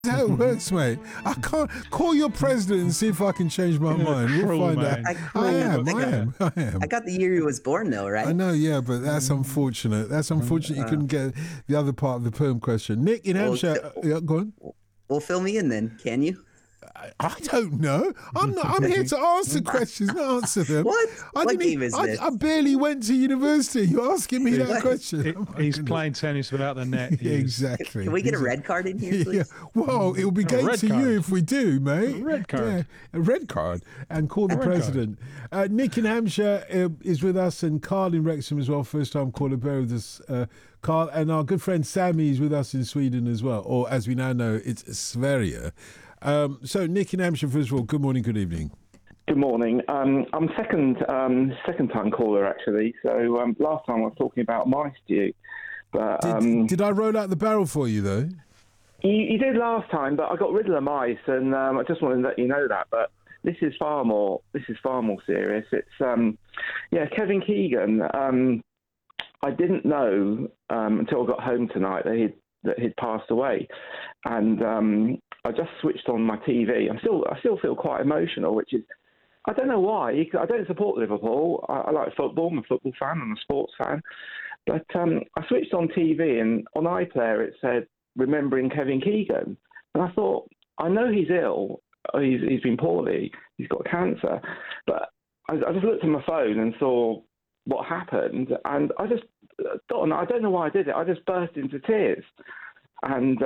How it works, mate. I can't call your president and see if I can change my mind. We'll find out. I am. I got the year he was born, though, right? I know, yeah, but that's unfortunate. That's unfortunate you couldn't get the other part of the poem question. Nick in Hampshire, go on. Well, fill me in then, can you? I don't know. I'm here to answer questions, not answer them. What game is this? I barely went to university. You're asking me that question. He's playing tennis without the net. Exactly. Can we get a red card in here, please? Yeah. Well, it'll be game to you if we do, mate. A red card. Yeah, a red card. And call the president. Nick in Hampshire is with us, and Carl in Wrexham as well. First time caller, bear with us, Carl. And our good friend Sammy is with us in Sweden as well. Or as we now know, it's Sverige. So Nick in Hampshire, first of all, good morning, good evening. Good morning. I'm second time caller actually. So last time I was talking about mice to you, but did I roll out the barrel for you though? You did last time, but I got rid of the mice, and I just wanted to let you know that. But this is far more serious. It's Kevin Keegan. I didn't know until I got home tonight that he'd passed away, and I just switched on my TV. I still feel quite emotional, which is, I don't know why. I don't support Liverpool. I like football. I'm a football fan. I'm a sports fan. But I switched on TV, and on iPlayer it said, remembering Kevin Keegan. And I thought, I know he's ill. He's been poorly. He's got cancer. But I just looked at my phone and saw what happened. And I don't know why I did it. I just burst into tears. And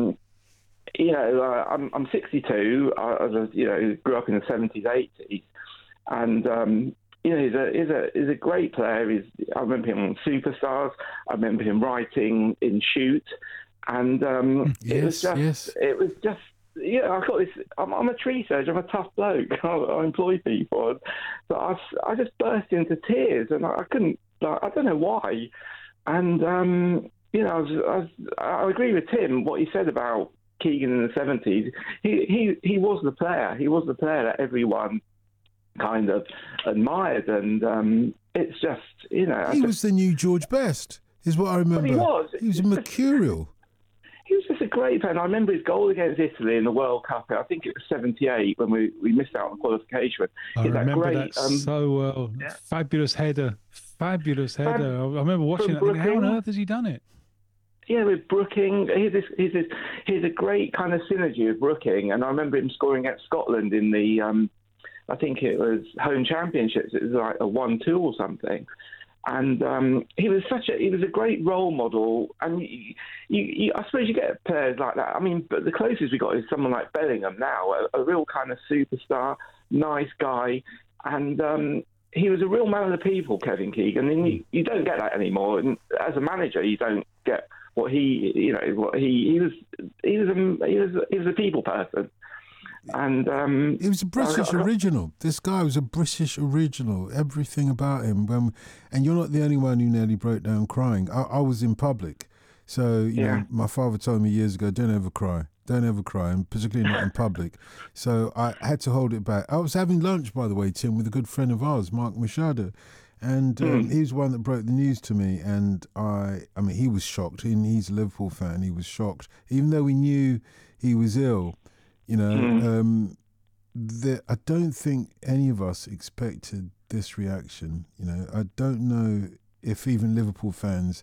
I'm 62. I grew up in the 70s, 80s, and he's a great player. I remember him on Superstars. I remember him writing in Shoot, and it was just. I got this. I'm a tree surgeon. I'm a tough bloke. I employ people, but I just burst into tears, and I couldn't. I don't know why, and I agree with Tim what he said about Keegan in the 70s. He was the player. He was the player that everyone kind of admired, and it's just he was the new George Best, is what I remember. He was mercurial. He was just a great player. And I remember his goal against Italy in the World Cup. I think it was 78 when we missed out on qualification. I remember that so well. Yeah. Fabulous header. I remember watching it. How on earth has he done it? Yeah, with Brooking, he's a great kind of synergy with Brooking, and I remember him scoring against Scotland in the, I think it was home championships. It was like a 1-2 or something, and he was a great role model. And I suppose you get players like that. I mean, but the closest we got is someone like Bellingham now, a real kind of superstar, nice guy, and he was a real man of the people, Kevin Keegan, and you don't get that anymore. And as a manager, you don't get what he was a people person, and he was a British original. This guy was a British original. Everything about him. And you're not the only one who nearly broke down crying. I was in public, so you know, my father told me years ago, don't ever cry, and particularly not in public. So I had to hold it back. I was having lunch, by the way, Tim, with a good friend of ours, Mark Machado. And he was one that broke the news to me, and I mean, he was shocked. He's a Liverpool fan. He was shocked, even though we knew he was ill. I don't think any of us expected this reaction. I don't know if even Liverpool fans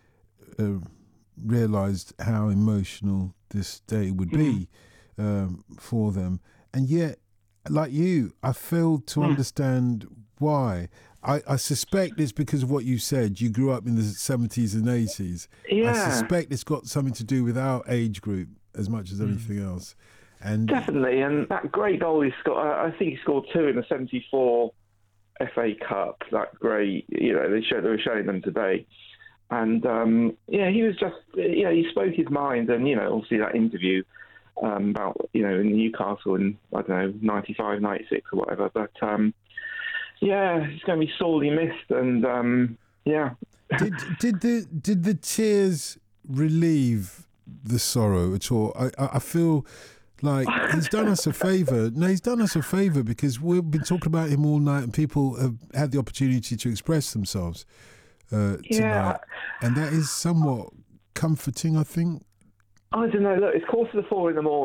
realised how emotional this day would be for them, and yet, like you, I failed to understand why. I suspect it's because of what you said. You grew up in the 70s and 80s. Yeah. I suspect it's got something to do with our age group as much as anything else. And definitely, and that great goal he scored, I think he scored 2 in the 74 FA Cup. That great, they were showing them today. And, he was just, he spoke his mind, and, obviously that interview about, in Newcastle in, I don't know, 95, 96 or whatever. But, it's going to be sorely missed, and Did the tears relieve the sorrow at all? I feel like he's done us a favour. No, he's done us a favour because we've been talking about him all night, and people have had the opportunity to express themselves tonight, and that is somewhat comforting, I think. I don't know. Look, it's 4:45 in the morning.